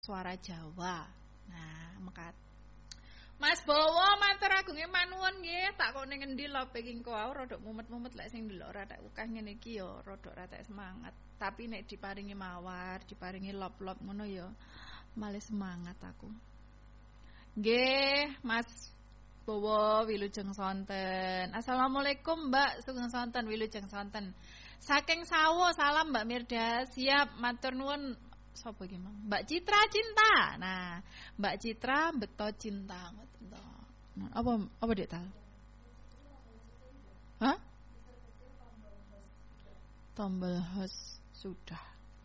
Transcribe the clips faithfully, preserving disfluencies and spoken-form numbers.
suara Jawa. Nah, mekat Mas Bowo matur agunge manuwun nggih, tak kok ning endi lho penging kok rada mumet-mumet lek sing ndelok rada ukah ngene iki ya rada rada semangat. Tapi nek diparingi mawar, diparingi lop-lop ngono ya malah semangat aku. Nggih, Mas Bowo wilujeng sonten. Assalamualaikum Mbak, sugeng sonten wilujeng sonten. Saking Sawo salam Mbak Mirda, siap matur nuwun. Sopo iki Mang? Mbak Citra Cinta. Nah, Mbak Citra beto cinta ngoten to. Nah, apa apa Dek Tal? Hah? Tombol host sudah.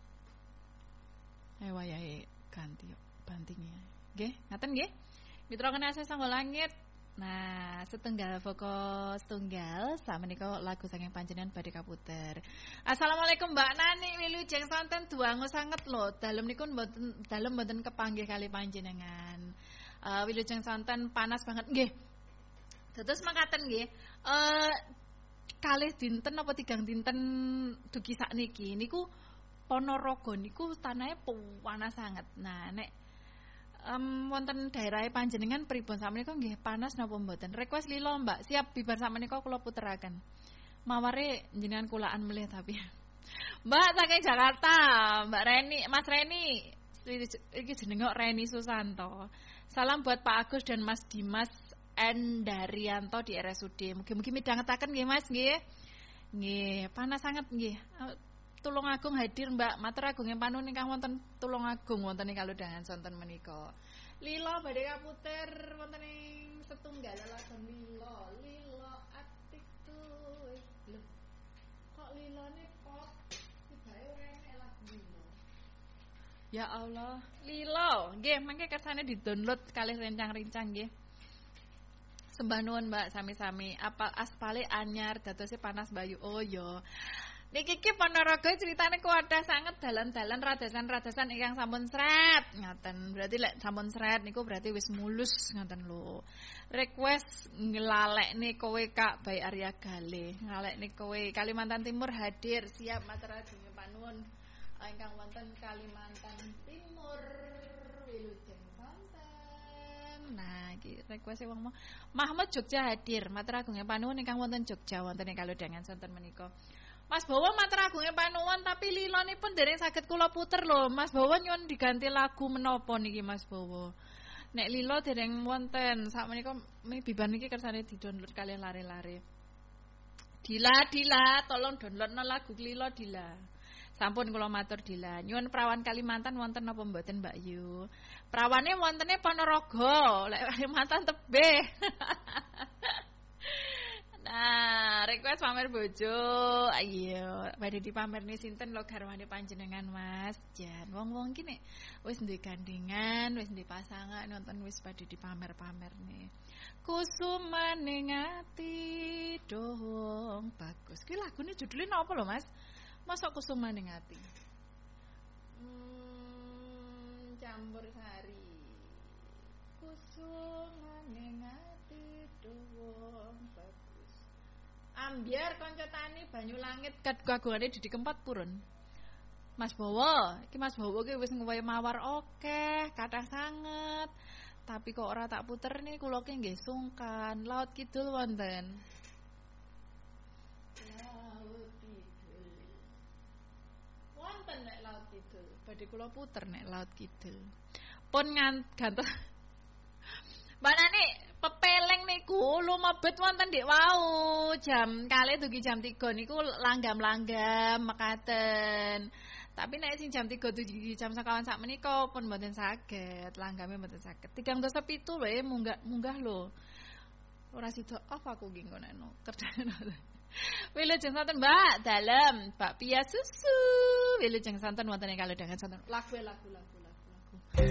Ayo wayahe ganti yo bantinge. Nggih, ngaten nggih. Mitra Kenase Sangga Langit. Nah, setunggal fokus tunggal sakmenika lagu saking panjenengan badhe kaputer. Assalamualaikum Mbak Nani wilujeng sonten duangu sanget lho. Dalem niku mboten dalem mboten kepanggih kali panjenengan. Uh, wilujeng sonten panas banget nggih. Dados mangkaten nggih. Uh, kalih dinten apa tigang dinten dugi sakniki niku Ponorogo niku tanahe panas sanget. Nah, nek Um, wonten daerah panjenengan pripun sakmenika nggih panas napa mboten? Request lilo Mbak, siap bibar sakmenika kula puteraken. Maware jenengan kulaan melih tapi. Mbak saking Jakarta, Mbak Reni, Mas Reni. Iki jenenge Reni Susanto. Salam buat Pak Agus dan Mas Dimas Endarianto di R S U D. Mugi-mugi midhangetaken nggih Mas nggih. Nggih, panas sanget nggih. Tulung Agung hadir Mbak, matur agunging panuwun ingkang wonten Tulung Agung wonten ing kalodhangan sonten menika. Lila badhe kaputer wonten ing setunggal lagu Lila, Lila atiku. Lho. Kok lilane pop tibae ora enek lagu Lila. Ya Allah, Lila, nggih mangke kersane di-download kalih rencang-rencang nggih. Sembah nuwun Mbak sami-sami. Apa aspale anyar dadose panas bayu. Oh ya. Niki iki Ponorogo ceritane kuwadah sanget dalan-dalan radasan-radasan ingkang sampun sret ngaten. Berarti lek sampun sret niku berarti wis mulus ngaten lho. Request nglalekne kowe Kak Bayi Arya Gale. Ngalekne kowe Kalimantan Timur hadir siap matur ajeng panuwun ingkang wonten Kalimantan Timur wilujeng sonten. Nah, iki request wong Mahmud Jogja hadir matur agung panuwun ingkang wonten Jogja wonten ing kalodhangan sonten menika. Mas Bowo matur agunge panuwun tapi lilonipun dereng saged kula puter lho. Mas Bowo nyuwun diganti lagu menapa niki Mas Bowo? Nek lilo dereng wonten sakmenika bibar niki kersane di-download kalian lare-lare. Dila Dila tolong downloadno lagu lilo Dila. Sampun kula matur Dila. Nyuwun perawan Kalimantan wonten napa mboten Mbak Yu? Prawane wontene Ponorogo, lek Kalimantan tebih. Nah, request pamer bojo. Ayo, badhe dipamerni sinten lho garwane panjenengan Mas Jan. Wong-wong ki nek wis duwe gandhengan, wis duwe pasangan nonton wis badhe dipamer-pamerni. Kusumane ngati dong bagus. Ki lagune judule napa lho Mas? Mosok Kusumane ngati. Hmm, campur sari. Kusumane ngati dong bagus. Ambyar kanca tani banyu langit kat kagungane Didi Kempot purun. Mas Bowo, iki Mas Bowo ki wis ngowahi mawar akeh, kathah sanget. Tapi kok ora tak puter nih kula ki nggih sungkan. Laut Kidul wonten. Laut Kidul. Wonten nek Laut Kidul. Badhe kula puter nek Laut Kidul. Pun gantos Mbak Nani, pepeleng niku lumebet wonten dik wau jam kalih dugi jam tiga niku langgam-langgam mekaten. Tapi nek sing jam tiga dugi jam sekawan sak menika pun mboten saged, langgame mboten saged. tigang dasa pitu wae munggah munggah lho. Ora sida off aku nggih ngono. Kerdane. Wilujeng sonten Mbak, dalem bakpia susu. Wilujeng sonten wonten ing kalodhangan sonten. Lagu lagu lagu.